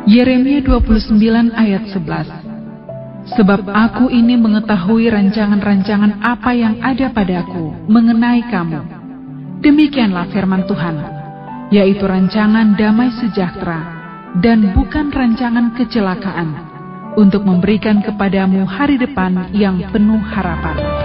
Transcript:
Yeremia 29 ayat 11. Sebab aku ini mengetahui rancangan-rancangan apa yang ada padaku mengenai kamu. Demikianlah firman Tuhan, yaitu rancangan damai sejahtera dan bukan rancangan kecelakaan, untuk memberikan kepadamu hari depan yang penuh harapan.